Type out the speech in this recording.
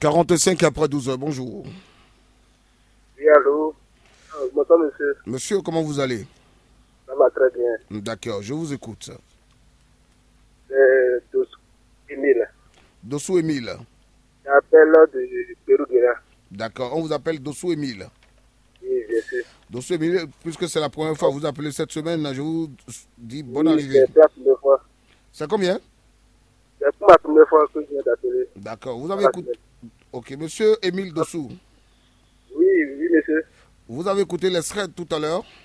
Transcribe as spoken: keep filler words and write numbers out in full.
quarante-cinq après douze heures, bonjour. Oui, allô. Ah, bonsoir, monsieur. Monsieur, comment vous allez? Ça va très bien. D'accord, je vous écoute. C'est Dossou Émile. Dossou Émile. J'appelle de Pérou-Guéra. D'accord, on vous appelle Dossou Émile. Oui, bien sûr. Dossou Émile, puisque c'est la première fois que vous appelez cette semaine, je vous dis bonne Oui, arrivée. c'est la première fois. C'est combien? C'est pour ma première fois que je viens d'appeler. D'accord, vous Dans avez la écouté. semaine. Ok, monsieur Émile Dossou, Oui, oui, monsieur. vous avez écouté l'extrait tout à l'heure.